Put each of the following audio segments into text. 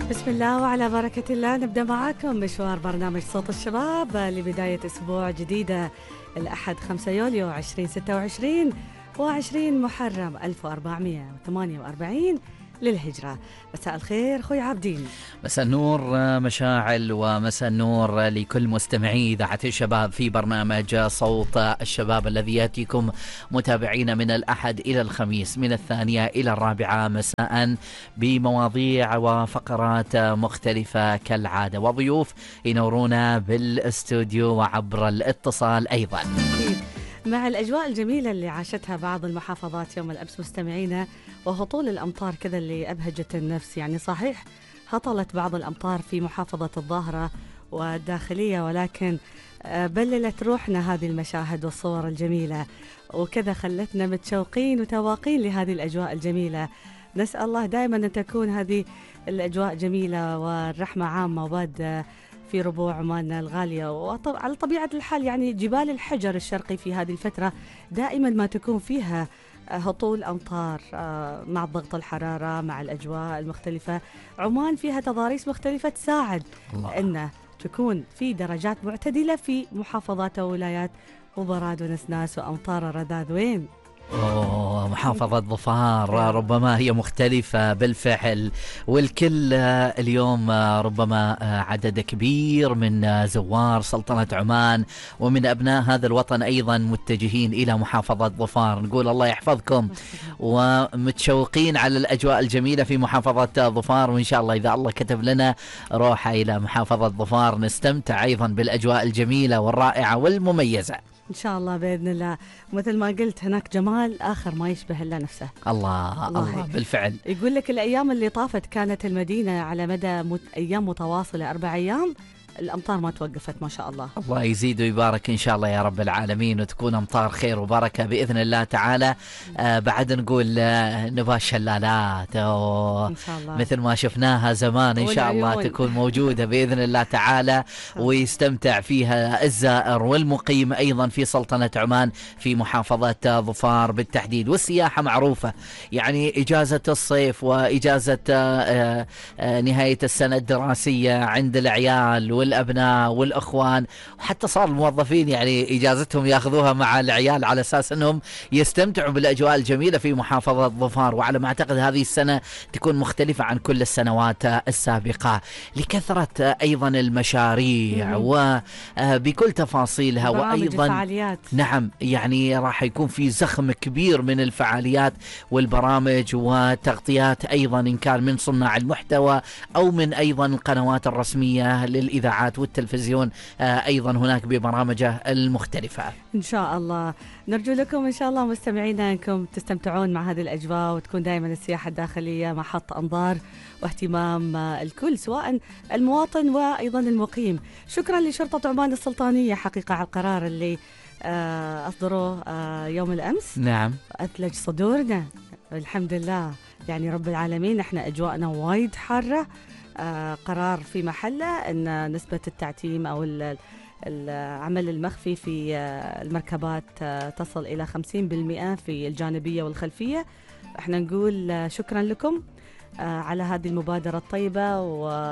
بسم الله وعلى بركة الله نبدأ معاكم مشوار برنامج صوت الشباب لبداية أسبوع جديدة الأحد 5 يوليو 2026 و20 محرم 1448 للهجرة. مساء الخير أخوي عابدين. مساء النور مشاعل، ومساء النور لكل مستمعي إذاعة الشباب في برنامج صوت الشباب الذي يأتيكم متابعين من الأحد إلى الخميس من 2 إلى 4 مساء بمواضيع وفقرات مختلفة كالعادة، وضيوف ينورونا بالاستوديو وعبر الاتصال أيضا. مع الأجواء الجميلة اللي عاشتها بعض المحافظات يوم الأمس مستمعينا، وهطول الأمطار كذا اللي أبهجت النفس. يعني صحيح هطلت بعض الأمطار في محافظة الظاهرة والداخلية، ولكن بللت روحنا هذه المشاهد والصور الجميلة، وكذا خلتنا متشوقين وتواقين لهذه الأجواء الجميلة. نسأل الله دائما أن تكون هذه الأجواء جميلة والرحمة عامة وباد في ربوع عماننا الغالية. وعلى طبيعة الحال يعني جبال الحجر الشرقي في هذه الفترة دائما ما تكون فيها هطول أمطار مع ضغط الحرارة مع الأجواء المختلفة. عمان فيها تضاريس مختلفة تساعد أن تكون في درجات معتدلة في محافظات وولايات وبراد ونسناس وأمطار رذاذ. وين؟ محافظة ظفار ربما هي مختلفة بالفعل، والكل اليوم ربما عدد كبير من زوار سلطنة عمان ومن أبناء هذا الوطن أيضا متجهين إلى محافظة ظفار. نقول الله يحفظكم ومتشوقين على الأجواء الجميلة في محافظة ظفار، وإن شاء الله إذا الله كتب لنا روحة إلى محافظة ظفار نستمتع أيضا بالأجواء الجميلة والرائعة والمميزة إن شاء الله بإذن الله. مثل ما قلت هناك جمال آخر ما يشبه إلا نفسه. الله بالفعل. يقول لك الأيام اللي طافت كانت المدينة على مدى أيام متواصلة 4 أيام الأمطار ما توقفت ما شاء الله. الله يزيد ويبارك إن شاء الله يا رب العالمين، وتكون أمطار خير وبركة بإذن الله تعالى. بعد نقول نبغى شلالات إن شاء الله مثل ما شفناها زمان إن شاء الله تكون موجودة بإذن الله تعالى، ويستمتع فيها الزائر والمقيم أيضا في سلطنة عمان في محافظة ظفار بالتحديد. والسياحة معروفة، يعني إجازة الصيف وإجازة نهاية السنة الدراسية عند العيال والأبناء والأخوان، وحتى صار الموظفين يعني إجازتهم يأخذوها مع العيال على أساس أنهم يستمتعوا بالأجواء الجميلة في محافظة ظفار. وعلى ما أعتقد هذه السنة تكون مختلفة عن كل السنوات السابقة لكثرة أيضا المشاريع وبكل تفاصيلها، وأيضا الفعاليات. نعم، يعني راح يكون في زخم كبير من الفعاليات والبرامج وتغطيات أيضا إن كان من صناع المحتوى أو من أيضا القنوات الرسمية للإذاعات والتلفزيون أيضا هناك ببرامجه المختلفة. إن شاء الله نرجو لكم إن شاء الله مستمعينا أنكم تستمتعون مع هذه الأجواء، وتكون دائما السياحة الداخلية محط أنظار واهتمام الكل سواء المواطن وأيضا المقيم. شكرا لشرطة عمان السلطانية حقيقة على القرار اللي أصدروه يوم الأمس. نعم، أثلج صدورنا الحمد لله، يعني رب العالمين. احنا أجواءنا وايد حارة. قرار في محله أن نسبة التعتيم أو العمل المخفي في المركبات تصل إلى 50% في الجانبية والخلفية. احنا نقول شكرا لكم على هذه المبادرة الطيبة،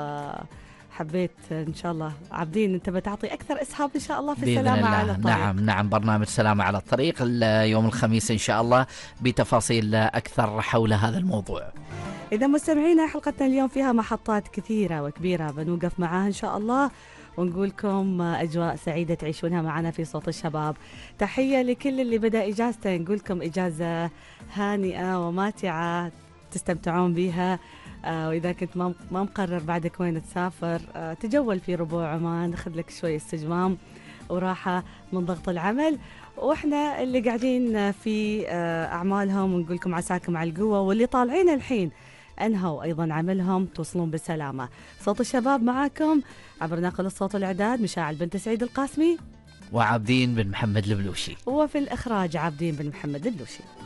وحبيت إن شاء الله عابدين أنت بتعطي أكثر إسهاب إن شاء الله في السلامة على الطريق. نعم برنامج سلامة على الطريق يوم الخميس إن شاء الله بتفاصيل أكثر حول هذا الموضوع. إذا مستمعينا حلقتنا اليوم فيها محطات كثيرة وكبيرة بنوقف معاها إن شاء الله، ونقولكم أجواء سعيدة تعيشونها معنا في صوت الشباب. تحية لكل اللي بدأ إجازته، نقولكم إجازة هانئة وماتعة تستمتعون بها. وإذا كنت ما مقرر بعدك وين تسافر، تجول في ربوع عمان، خذ لك شوي استجمام وراحة من ضغط العمل، وإحنا اللي قاعدين في أعمالهم ونقولكم عساكم على القوة، واللي طالعين الحين أنهوا أيضا عملهم توصلون بالسلامة. صوت الشباب معاكم عبر ناقل الصوت والإعداد مشاعل بنت سعيد القاسمي وعابدين بن محمد البلوشي، وفي الإخراج عابدين بن محمد البلوشي.